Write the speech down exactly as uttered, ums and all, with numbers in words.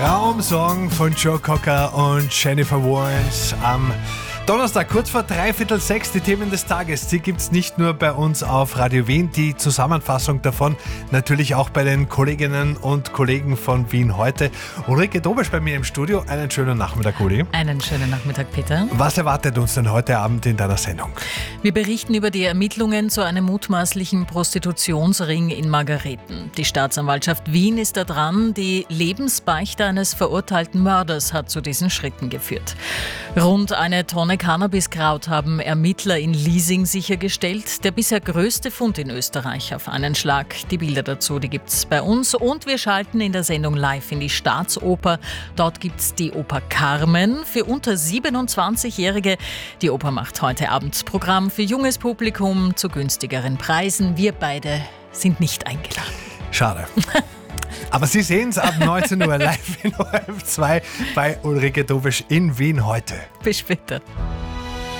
Traumsong von Joe Cocker und Jennifer Warnes am Donnerstag, kurz vor dreiviertel sechs, die Themen des Tages. Die gibt es nicht nur bei uns auf Radio Wien, die Zusammenfassung davon natürlich auch bei den Kolleginnen und Kollegen von Wien heute. Ulrike Dobesch bei mir im Studio. Einen schönen Nachmittag, Uli. Einen schönen Nachmittag, Peter. Was erwartet uns denn heute Abend in deiner Sendung? Wir berichten über die Ermittlungen zu einem mutmaßlichen Prostitutionsring in Margareten. Die Staatsanwaltschaft Wien ist da dran. Die Lebensbeichte eines verurteilten Mörders hat zu diesen Schritten geführt. Rund eine Tonne Cannabiskraut haben Ermittler in Liesing sichergestellt. Der bisher größte Fund in Österreich auf einen Schlag. Die Bilder dazu, die gibt's bei uns. Und wir schalten in der Sendung live in die Staatsoper. Dort gibt's die Oper Carmen für unter siebenundzwanzigjährige. Die Oper macht heute Abend Programm für junges Publikum zu günstigeren Preisen. Wir beide sind nicht eingeladen. Schade. Aber Sie sehen es ab neunzehn Uhr live in O R F zwei bei Ulrike Dobesch in Wien heute. Bis später.